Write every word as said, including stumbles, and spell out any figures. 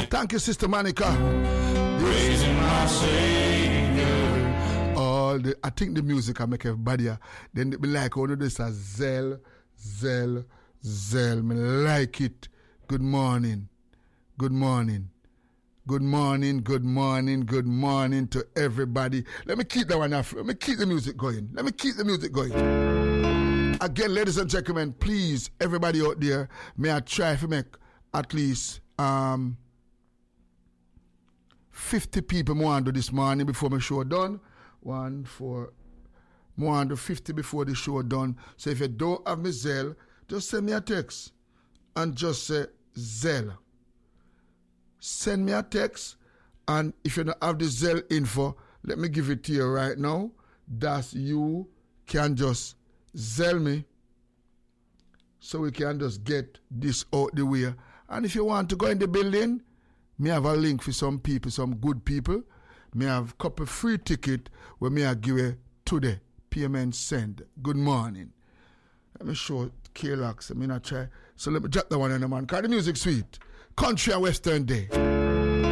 Thank you, Sister Monica. Praising my Savior. All the, I think the music I make everybody. Then they be like, oh no, this is Zell, Zell, Zell. Me like it. Good morning. Good morning. Good morning, good morning, good morning to everybody. Let me keep that one off. Let me keep the music going. Let me keep the music going. Again, ladies and gentlemen, please, everybody out there, may I try to make at least um, fifty people more under this morning before my show done. One, four, more under fifty before the show done. So if you don't have me Zelle, just send me a text and just say Zelle. Send me a text, and if you don't have the Zelle info, let me give it to you right now. That you can just Zelle me, so we can just get this out the way. And if you want to go in the building, me have a link for some people, some good people. Me have a couple free ticket where me I give it today. Payment send. Good morning. Let me show K-Lox. I mean I try. So let me drop that one in the man. Cause the music sweet. Country and Western Day.